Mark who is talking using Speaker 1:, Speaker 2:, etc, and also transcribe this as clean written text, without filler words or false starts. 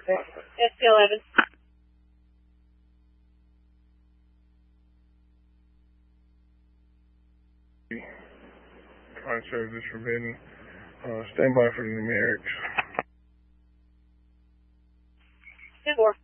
Speaker 1: SC11.
Speaker 2: Fine service forbidden. Stand by for the numerics.
Speaker 1: 10-4.